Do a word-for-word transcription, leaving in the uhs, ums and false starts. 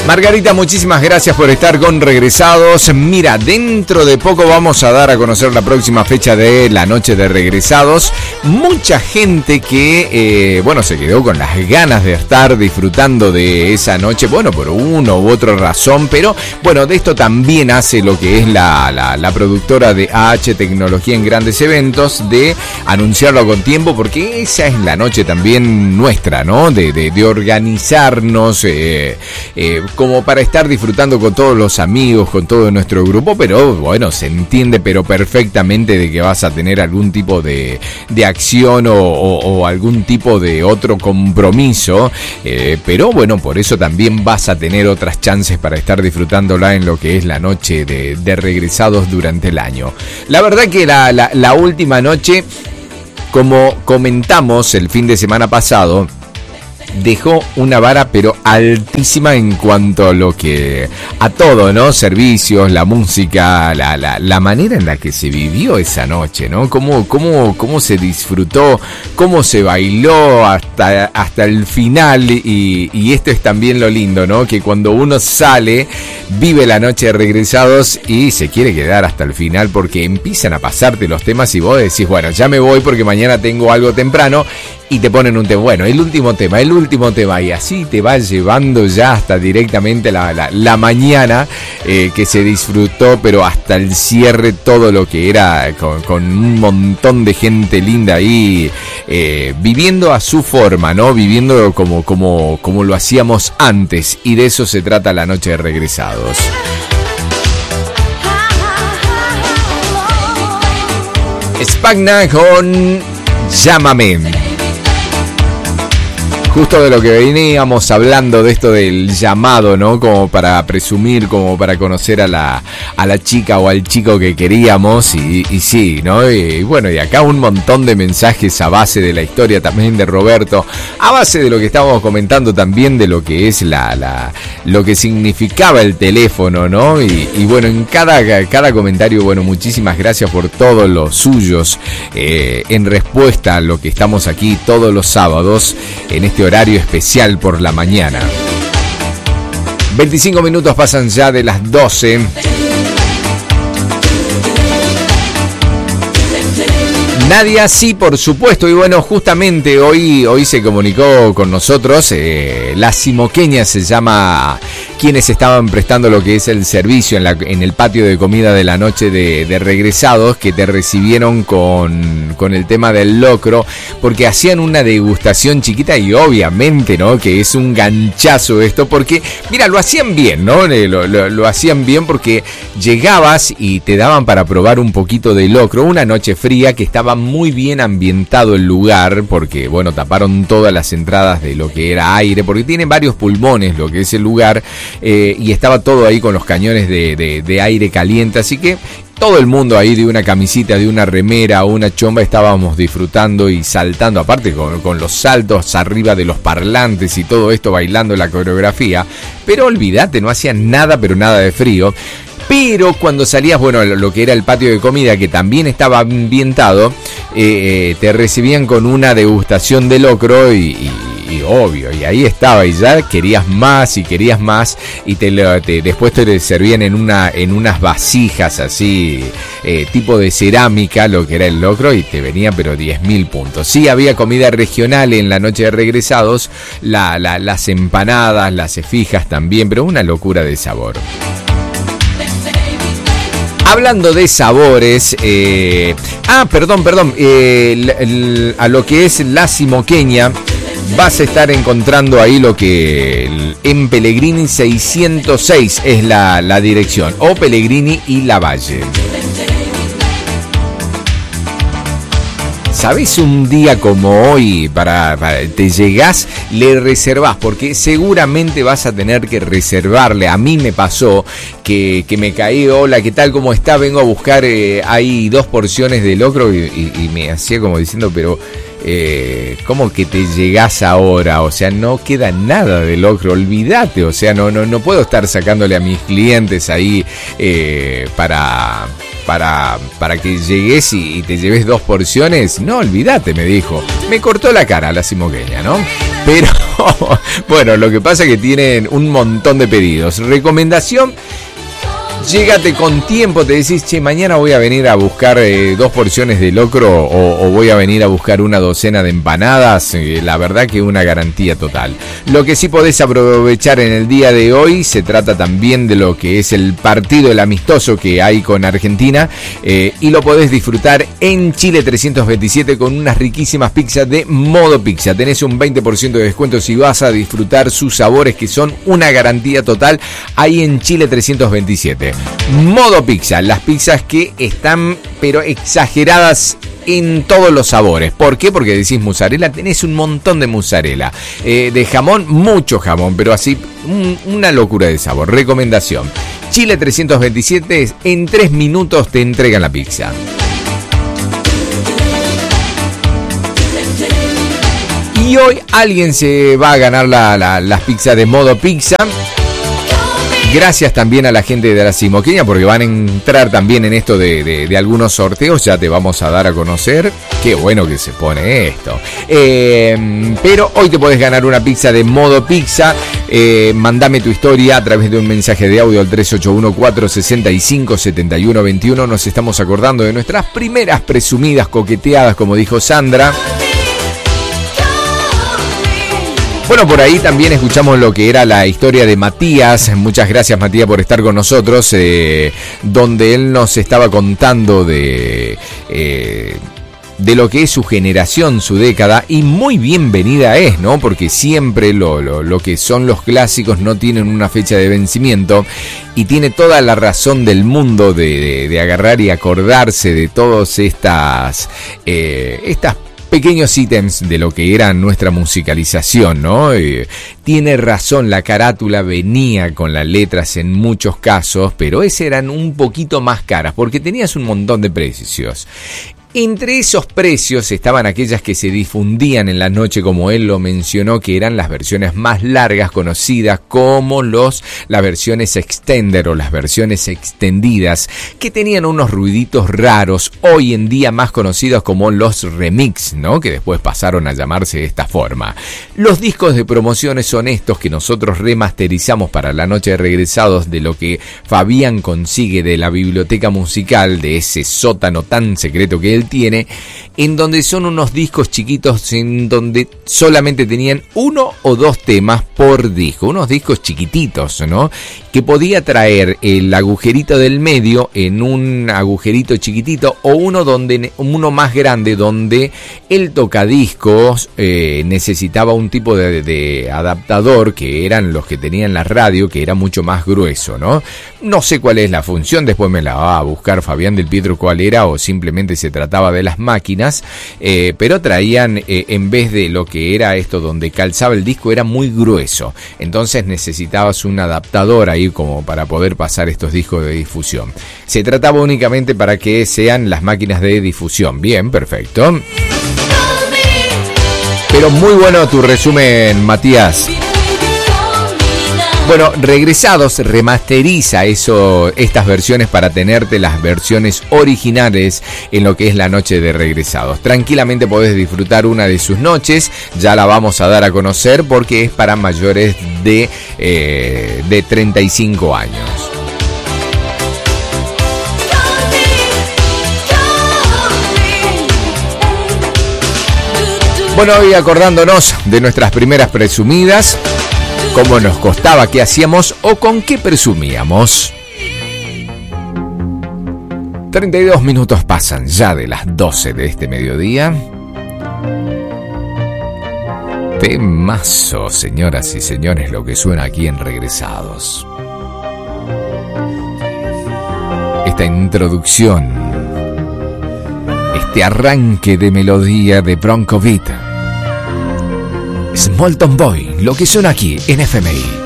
Margarita, muchísimas gracias por estar con Regresados. Mira, dentro de poco vamos a dar a conocer la próxima fecha de la noche de Regresados. Mucha gente que, eh, bueno, se quedó con las ganas de estar disfrutando de esa noche, bueno, por una u otra razón, pero bueno, de esto también hace lo que es la, la, la productora de A H Tecnología en Grandes Eventos, de anunciarlo con tiempo, porque esa es la noche también nuestra, ¿no? De, de, de organizarnos, eh, eh, como para estar disfrutando con todos los amigos, con todo nuestro grupo, pero bueno, se entiende pero perfectamente de que vas a tener algún tipo de, de acción o, o, o algún tipo de otro compromiso, eh, pero bueno, por eso también vas a tener otras chances para estar disfrutándola en lo que es la noche de, de Regresados durante el año. La verdad que la, la, la última noche, como comentamos el fin de semana pasado, dejó una vara pero altísima en cuanto a lo que a todo, ¿no? Servicios, la música, la, la, la manera en la que se vivió esa noche, ¿no? Cómo, cómo, cómo se disfrutó, cómo se bailó hasta, hasta el final, y, y esto es también lo lindo, ¿no? Que cuando uno sale, vive la noche de Regresados y se quiere quedar hasta el final, porque empiezan a pasarte los temas y vos decís, bueno, ya me voy porque mañana tengo algo temprano, y te ponen un tema, bueno, el último tema, el último tema, y así te va llevando ya hasta directamente la, la, la mañana, eh, que se disfrutó, pero hasta el cierre, todo lo que era, con, con un montón de gente linda ahí, eh, viviendo a su forma, ¿no? Viviendo como, como, como lo hacíamos antes, y de eso se trata la noche de Regresados. Spagna con Llámame. Justo de lo que veníamos hablando, de esto del llamado, ¿no? Como para presumir, como para conocer a la, a la chica o al chico que queríamos, y, y sí, ¿no? Y, y bueno, y acá un montón de mensajes a base de la historia también de Roberto, a base de lo que estábamos comentando también de lo que es la, la lo que significaba el teléfono, ¿no? Y, y bueno, en cada, cada comentario, bueno, muchísimas gracias por todos los suyos, eh, en respuesta a lo que estamos aquí todos los sábados, en este horario especial por la mañana. veinticinco minutos pasan ya de las doce. Nadia, sí, por supuesto, y bueno, justamente hoy, hoy se comunicó con nosotros, eh, la simoqueña se llama, quienes estaban prestando lo que es el servicio en, la, en el patio de comida de la noche de, de Regresados, que te recibieron con, con el tema del locro, porque hacían una degustación chiquita, y obviamente, ¿no? Que es un ganchazo esto, porque, mira, lo hacían bien, ¿no? Lo, lo, lo hacían bien porque llegabas y te daban para probar un poquito de locro, una noche fría que estaba muy bien ambientado el lugar, porque bueno, taparon todas las entradas de lo que era aire, porque tiene varios pulmones lo que es el lugar, eh, y estaba todo ahí con los cañones de, de, de aire caliente, así que todo el mundo ahí de una camisita, de una remera o una chomba, estábamos disfrutando y saltando, aparte con, con los saltos arriba de los parlantes y todo esto, bailando la coreografía, pero olvídate, no hacía nada, pero nada de frío. Pero cuando salías, bueno, lo que era el patio de comida, que también estaba ambientado, eh, te recibían con una degustación de locro, y, y, y obvio, y ahí estaba, y ya querías más y querías más, y te, te después te servían en una en unas vasijas así, eh, tipo de cerámica, lo que era el locro, y te venía pero diez mil puntos. Sí, había comida regional en la noche de Regresados, la, la, las empanadas, las efijas también, pero una locura de sabor. Hablando de sabores, eh, ah, perdón, perdón, eh, el, el, a lo que es la simoqueña, vas a estar encontrando ahí lo que el, en Pellegrini seiscientos seis es la, la dirección, o Pellegrini y Lavalle. ¿Sabés? Un día como hoy, para, para te llegás, le reservás, porque seguramente vas a tener que reservarle. A mí me pasó que, que me caí, hola, ¿qué tal? ¿Cómo está? Vengo a buscar, eh, hay dos porciones de locro, y, y, y me hacía como diciendo, pero eh, ¿cómo que te llegás ahora? O sea, no queda nada de locro, olvídate, o sea, no, no, no puedo estar sacándole a mis clientes ahí eh, para... para, para que llegues y, y te lleves dos porciones, no, olvídate, me dijo. Me cortó la cara la simoqueña, ¿no? Pero, bueno, lo que pasa es que tienen un montón de pedidos. Recomendación: llégate con tiempo, te decís, che, mañana voy a venir a buscar eh, dos porciones de locro o, o voy a venir a buscar una docena de empanadas. Eh, la verdad que una garantía total. Lo que sí podés aprovechar en el día de hoy, se trata también de lo que es el partido, el amistoso que hay con Argentina, eh, y lo podés disfrutar en Chile trescientos veintisiete con unas riquísimas pizzas de Modo Pizza. Tenés un veinte por ciento de descuento si vas a disfrutar sus sabores, que son una garantía total ahí en Chile trescientos veintisiete. Modo Pizza, las pizzas que están pero exageradas en todos los sabores. ¿Por qué? Porque decís mozzarella, tenés un montón de mozzarella. Eh, de jamón, mucho jamón, pero así un, una locura de sabor. Recomendación: Chile trescientos veintisiete, en tres minutos te entregan la pizza. Y hoy alguien se va a ganar la, la, las pizzas de Modo Pizza. Gracias también a la gente de la Simoqueña, porque van a entrar también en esto de, de, de algunos sorteos. Ya te vamos a dar a conocer. Qué bueno que se pone esto. Eh, pero hoy te podés ganar una pizza de Modo Pizza. Eh, mandame tu historia a través de un mensaje de audio al tres ocho uno, cuatro seis cinco, siete uno dos uno. Nos estamos acordando de nuestras primeras presumidas coqueteadas, como dijo Sandra. Bueno, por ahí también escuchamos lo que era la historia de Matías. Muchas gracias, Matías, por estar con nosotros, eh, donde él nos estaba contando de, eh, de lo que es su generación, su década, y muy bienvenida es, ¿no? Porque siempre lo, lo, lo que son los clásicos no tienen una fecha de vencimiento, y tiene toda la razón del mundo de, de, de agarrar y acordarse de todas estas, eh, estas pequeños ítems de lo que era nuestra musicalización, ¿no? Eh, tiene razón, la carátula venía con las letras en muchos casos, pero esas eran un poquito más caras porque tenías un montón de precios. Entre esos precios estaban aquellas que se difundían en la noche, como él lo mencionó, que eran las versiones más largas, conocidas como los, las versiones extender o las versiones extendidas, que tenían unos ruiditos raros, hoy en día más conocidos como los remix, ¿no? Que después pasaron a llamarse de esta forma. Los discos de promociones son estos que nosotros remasterizamos para la noche de regresados, de lo que Fabián consigue de la biblioteca musical, de ese sótano tan secreto que él tiene, en donde son unos discos chiquitos en donde solamente tenían uno o dos temas por disco, unos discos chiquititos, ¿no? Que podía traer el agujerito del medio en un agujerito chiquitito, o uno donde uno más grande donde el tocadiscos eh, necesitaba un tipo de, de adaptador, que eran los que tenían la radio, que era mucho más grueso, ¿no? No sé cuál es la función, después me la va a buscar Fabián del Pietro cuál era, o simplemente se trataba de las máquinas, eh, pero traían, eh, en vez de lo que era esto donde calzaba el disco, era muy grueso, entonces necesitabas un adaptador ahí como para poder pasar estos discos de difusión. Se trataba únicamente para que sean las máquinas de difusión. Bien, perfecto. Pero muy bueno tu resumen, Matías. Bueno, Regresados remasteriza eso, estas versiones para tenerte las versiones originales en lo que es la noche de Regresados. Tranquilamente podés disfrutar una de sus noches, ya la vamos a dar a conocer porque es para mayores de, eh, de treinta y cinco años. Bueno, hoy acordándonos de nuestras primeras presumidas, cómo nos costaba, qué hacíamos o con qué presumíamos. treinta y dos minutos pasan ya de las doce de este mediodía. Temazo, señoras y señores, lo que suena aquí en Regresados. Esta introducción, este arranque de melodía de Bronco Beat. Small Town Boy, lo que suena aquí en F M I.